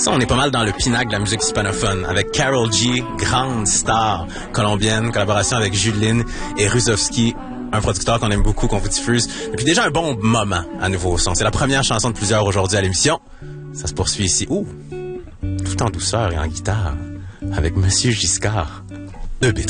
Ça, on est pas mal dans le pinacle de la musique hispanophone, avec Karol G, grande star colombienne, collaboration avec Juline et Rusovski, un producteur qu'on aime beaucoup, qu'on vous diffuse depuis déjà un bon moment à Nouveau Son. C'est la première chanson de plusieurs aujourd'hui à l'émission. Ça se poursuit ici, tout en douceur et en guitare, avec Monsieur Giscard de B3.